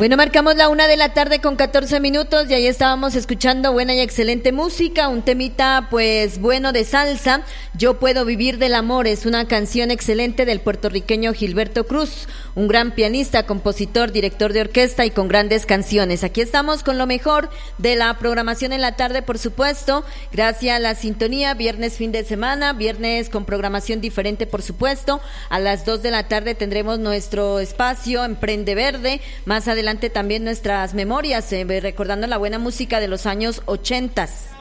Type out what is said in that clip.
Bueno, marcamos la 1:14 p.m. y ahí estábamos escuchando buena y excelente música, un temita pues bueno de salsa. Yo puedo vivir del amor, es una canción excelente del puertorriqueño Gilberto Cruz, un gran pianista, compositor, director de orquesta y con grandes canciones. Aquí estamos con lo mejor de la programación en la tarde, por supuesto, gracias a la sintonía, viernes fin de semana, viernes con programación diferente, por supuesto. A las 2 de la tarde tendremos nuestro espacio Emprende Verde, más adelante también nuestras memorias, recordando la buena música de los años 80.